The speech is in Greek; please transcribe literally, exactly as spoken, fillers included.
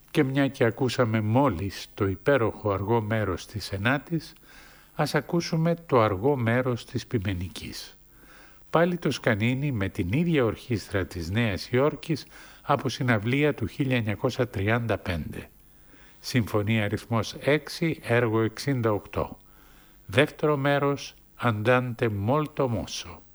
Και μια και ακούσαμε μόλις το υπέροχο αργό μέρος της ενάτης, ας ακούσουμε το αργό μέρος της Ποιμενικής. Πάλι το Σκανίνι με την ίδια ορχήστρα της Νέας Υόρκης από συναυλία του χίλια εννιακόσια τριάντα πέντε. Συμφωνία αριθμός έξι, έργο εξήντα οκτώ. Δεύτερο μέρος, Andante molto mosso.